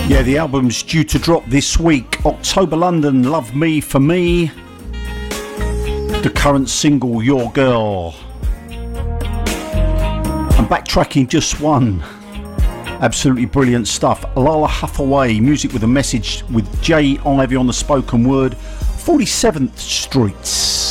Yeah, the album's due to drop this week. October London, Love Me For Me. The current single, Your Girl. I'm backtracking just one. Absolutely brilliant stuff. Lala Hathaway, music with a message with Jay Ivy on the spoken word. 47th Streets.